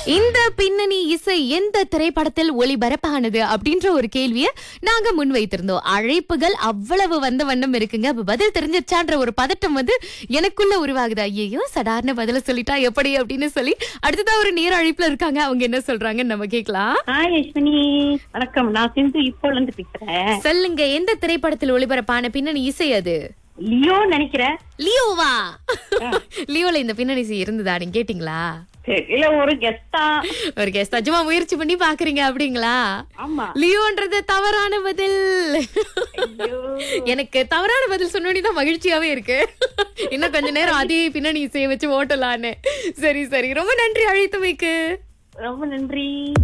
இந்த பின்னணி இசை எந்த திரைப்படத்தில் ஒளிபரப்பானது அப்படின்ற ஒரு கேள்வியை நாங்க முன்வைத்திருந்தோம். அழைப்புகள் அவ்வளவு வந்த வண்ணம் இருக்குங்க. அப்ப பதில் தெரிஞ்சிருச்சான்ற ஒரு பதட்டம் எனக்குள்ள உருவாகுது. ஐயோ சாதாரண பதில சொல்லிட்டா எப்படி அப்படின்னு சொல்லி அடுத்ததா ஒரு நேர அழைப்புல இருக்காங்க. அவங்க என்ன சொல்றாங்கன்னு நம்ம கேட்கலாம். ஹாய் யஷ்மினி, வணக்கம். நான் சிந்து இப்போல இருந்து பேசுறேன். சொல்லுங்க, எந்த திரைப்படத்தில் ஒளிபரப்பான பின்னணி இசை அது? லியோ நினைக்கிறேன். லியோவா? லியோல இந்த பின்னணி இசை இருந்ததா? நீங்க கேட்டீங்களா? இல்ல, ஒரு கெஸ்டா. ஒரு கெஸ்ட் சும்மா முயற்சி பண்ணி பாக்குறீங்க அப்படிங்களா? ஆமா. லியோன்றது தவறான பதில். ஐயோ. எனக்கு தவறான பதில் சொன்னோன்னு மகிழ்ச்சியாவே இருக்கு. இன்னும் கொஞ்ச நேரம் அதே பின்னணி இசையை வச்சு ஓட்டலான்னு. சரி சரி, ரொம்ப நன்றி அழைத்தமைக்கு. ரொம்ப நன்றி.